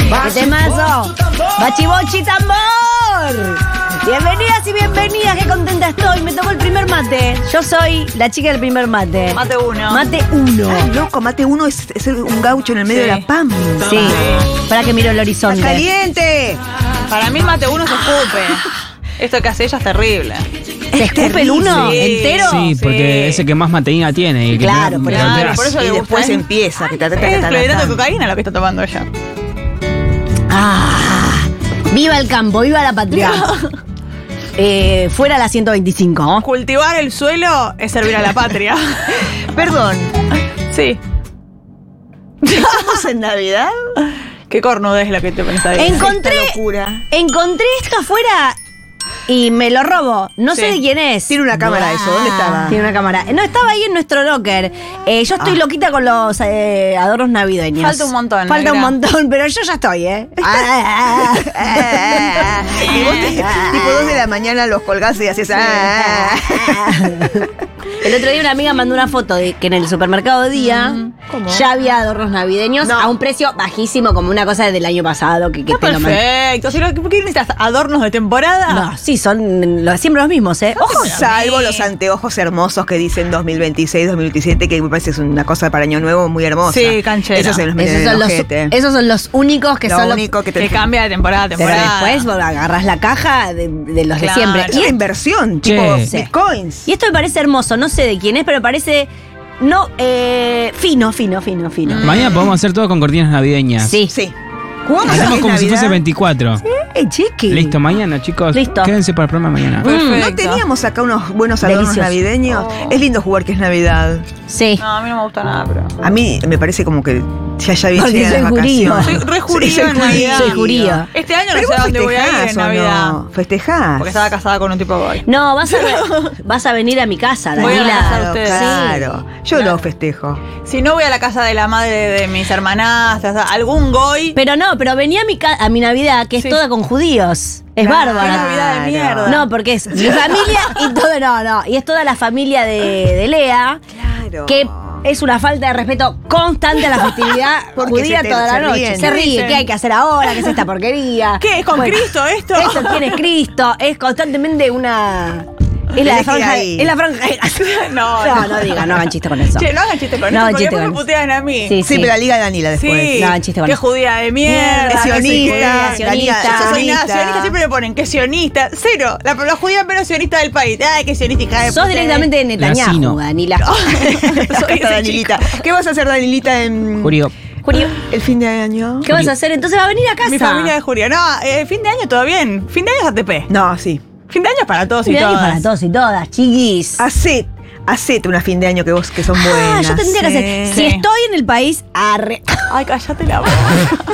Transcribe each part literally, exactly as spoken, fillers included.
¡Qué temazo! ¡Bachibochi tambor! Bienvenidas y bienvenidas, qué contenta estoy. Me tocó el primer mate. Yo soy la chica del primer mate. Mate uno. Mate uno. Ay, loco, mate uno es, es un gaucho en el medio Sí. de la pampa. Sí. Para que miro el horizonte. ¡Está caliente! Para mí mate uno se escupe. Esto que hace ella es terrible. ¿Se escupe el uno Sí. entero? Sí, porque Sí. es el que más mateína tiene. Y que Claro, no- por que eso- golpeas. por eso Y le gusta, después ¿eh? empieza. Que ta, ta, ta, Es ta, ta, clorhidrato ta. de cocaína lo que está tomando ella. Ah, viva el campo, viva la patria. eh, fuera la ciento veinticinco, ¿no? Cultivar el suelo es servir a la patria. Perdón, Sí. ¿estamos en Navidad? Qué cornuda es la que te pensás. Encontré, Esta locura. encontré esto afuera y me lo robo. No Sí. sé de quién es. Tiene una cámara eso, ¿dónde estaba? Tiene una cámara. No, estaba ahí en nuestro locker. Eh, yo estoy Ah. loquita con los eh, adornos navideños. Falta un montón, Falta un negra. montón, pero yo ya estoy, ¿eh? Y vos te- tipo dos de la mañana los colgás y haces. ah. El otro día una amiga mandó una foto de que en el supermercado Día ¿Cómo? ya había adornos navideños No. a un precio bajísimo, como una cosa del año pasado que, que Está te lo mandan. perfecto. Si no, ¿por qué necesitas adornos de temporada? No, sí, son los- siempre los mismos, ¿eh? Ojo. Salvo los anteojos hermosos que dicen dos mil veintiséis, dos mil veintisiete, que me parece que es una cosa para Año Nuevo muy hermosa. Sí, canchera. Esos se los meten Esos en son, el los, ojete. esos son los únicos que Lo son los- único que te Que cambia de temporada a Pero temporada. después vos agarrás la caja de, de los Claro. de siempre. Es Y, una es- inversión, Che. tipo Sí. bitcoins. y esto me parece hermoso, no sé de quién es, pero parece no eh, fino, fino, fino, fino. Mañana podemos hacer todo con cortinas navideñas. Sí. Sí. ¿Jugamos a Hacemos que como es si fuese Navidad? veinticuatro. Eh, chiqui. Listo, mañana, chicos. Listo. Quédense para el programa de mañana. Perfecto. ¿No teníamos acá unos buenos adornos Delicioso. navideños? Oh. Es lindo jugar que es Navidad. Sí. No, a mí no me gusta nada, pero. A mí me parece como que ya ya había Porque llegado soy las judío. vacaciones. Soy re judío Sí, soy en Navidad. Soy judío. Este año no Pero sé a vos dónde voy a ir festejás, en ¿o Navidad. no? ¿Festejás? Porque estaba casada con un tipo boy. No, vas a, vas a venir a mi casa, Voy a la Daniela. casa de Claro, ustedes. claro. Yo Claro. lo festejo. Si no voy a la casa de la madre de mis hermanastras, algún goy. Pero no, pero vení a mi, ca- a mi Navidad, que es Sí. toda con judíos. Es Claro. bárbara. Qué Navidad de mierda. No, porque es mi familia y todo, no, no. Y es toda la familia de, de Lea, Claro. que es una falta de respeto constante a la festividad Porque judía se te- toda la se noche. ríen. Se ríe, Dicen. ¿qué hay que hacer ahora? ¿Qué es esta porquería? ¿Qué? ¿Es con Bueno, Cristo esto? Eso, ¿quién es Cristo? Es constantemente una... Es la Tenés que ir franja, ahí. es la franja de- No, no, no. no digan, no hagan chiste con eso. Che, no hagan chiste con No eso, hagan porque chiste después me con eso. putean a mí. Sí, Sí, pero la Liga de Danila después. Sí. No hagan chiste con Qué eso. judía de mierda. Es que soy sionista, judía. sionista. Yo soy nada sionista. sionista, siempre me ponen que sionista. Cero. La, la judía menos sionista del país. Ay, que sionista, hija de Sos puta. directamente de Netanyahu, Lacino. Danila. Acá Soy está ese Danilita. chico. ¿Qué vas a hacer, Danilita, en Jurio. Julio, el fin de año? ¿qué vas a hacer? Entonces va a venir a casa. Mi familia de Julia. No, eh, fin de año todo bien. Fin de año es A T P. No, sí. Fin de año es para todos y Fin de año todas. para todos y todas, chiquis. Hacé, hacete una fin de año que vos que son Ah, buenas. yo tendría que hacer. Sí. Si estoy en el país, arre. Ay, cállate la boca.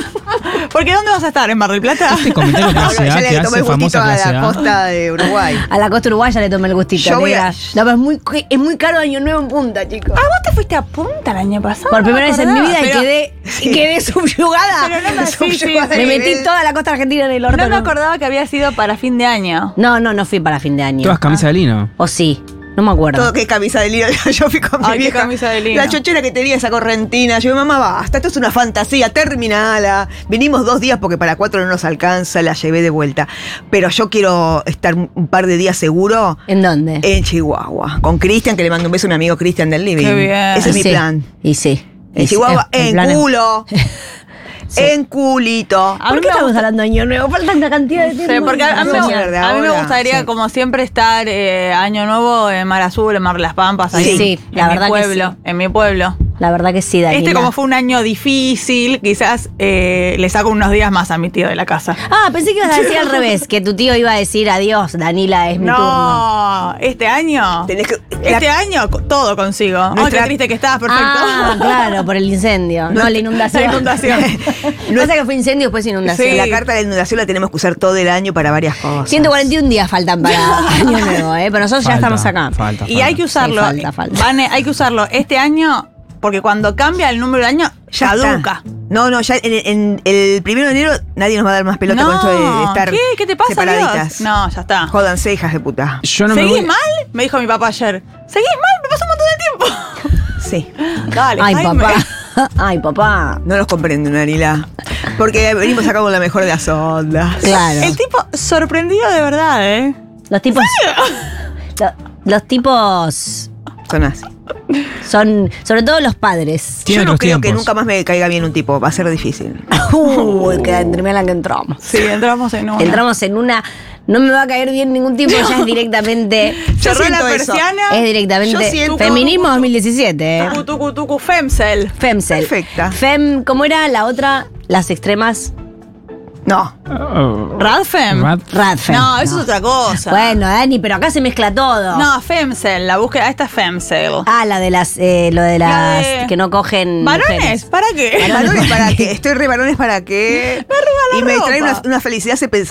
Porque ¿dónde vas a estar? ¿En Mar del Plata? Este comentario clase Ya A le que tomé hace el gustito famosa a clase la A. costa de Uruguay. A la costa uruguaya le tomé el gustito. Yo voy a- negra. No, pero es muy, es muy caro Año Nuevo en punta, chicos. Ah, vos te fuiste a Punta el año pasado. Por no primera me vez en mi vida acordaba. y Pero quedé, y quedé subyugada. Pero no me- sí, sí, Subyugada Me de metí nivel. toda la costa argentina en el orto. No me acordaba que había sido para fin de año. No, no, no fui para fin de año. Todas camisas de lino. O sí, no me acuerdo. Todo que camisa de lino. Yo fui con mi Ay, qué vieja. camisa de lino. La chochera que tenía esa correntina. Yo, mamá, basta, esto es una fantasía, terminala. Vinimos dos días porque para cuatro no nos alcanza, la llevé de vuelta. Pero yo quiero estar un un par de días seguro ¿En dónde? en Chihuahua. Con Cristian, que le mando un beso a mi amigo Cristian del Living. Qué bien. Ese es mi Sí, plan. Y sí. En Y sí, Chihuahua, el en plan es- culo. Sí. En culito. A ¿Por mí qué me estamos gusta- hablando de Año Nuevo? Falta tanta cantidad de Sí, tiempo. porque a, a mí, me- Vamos a hablar de a mí me ahora. gustaría, Sí. como siempre, estar eh, Año Nuevo en Mar Azul, en Mar de las Pampas, ahí. Sí, sí, en la mi verdad que pueblo, sí. en mi pueblo. La verdad que sí, Daniela. Este, como fue un año difícil, quizás eh, le saco unos días más a mi tío de la casa. Ah, pensé que ibas a decir al revés, que tu tío iba a decir adiós, Danila, es mi turno. No, este año. Tenés que- Este la- año co- todo consigo. Ay, Nuestra- qué triste que estabas, perfecto. Ah, claro, por el incendio, no la inundación. La inundación. Pasa que fue incendio y después inundación. Sí. La carta de la inundación la tenemos que usar todo el año para varias cosas. ciento cuarenta y uno días faltan para Año Nuevo, ¿eh? Pero nosotros ya Falta, estamos acá. Falta, Y hay que usarlo. Sí, falta, falta. Vane, hay que usarlo este año, porque cuando cambia el número de año, Ya caduca. está. No, no, ya en, en el primero de enero nadie nos va a dar más pelota con esto de, de estar ¿qué? ¿Qué te pasa, separaditas. Dios? No, ya está. Jódanse, hijas de puta. Yo no me ¿Seguís voy. mal? Me dijo mi papá ayer. ¿Seguís mal? Me pasó un montón de tiempo. Sí. Dale, Ay, Jaime. papá. Ay, papá. No los comprendo, Nanila. Porque venimos acá con la mejor de las ondas. Claro. El tipo sorprendido de verdad, ¿eh? Los tipos. lo- los tipos Son así. son, sobre todo los padres. Tiene Yo no otros creo que tiempos. nunca más me caiga bien un tipo. Va a ser difícil. Uy, que entre la que entramos. Sí, entramos en una. Entramos en una. No me va a caer bien ningún tipo, ya es directamente. Yo Cerró la siento eso. persiana. Es Yo directamente. siento- Feminismo dos mil diecisiete, ¿eh? Tucu, tucu, tucu, Femcel. Femcel. Perfecta. Fem, ¿cómo era la otra? Las extremas. No. Oh. Radfem. Rad- Radfem. No, eso es otra cosa. Bueno, Dani, pero acá se mezcla todo. No, Femcel, la búsqueda, esta es Femcel. Ah, la de las, eh, lo de las de- que no cogen. ¿Varones? mujeres. ¿Para qué? ¿Varones para qué? Estoy re varones para qué. Y me trae una, una felicidad ese pensamiento.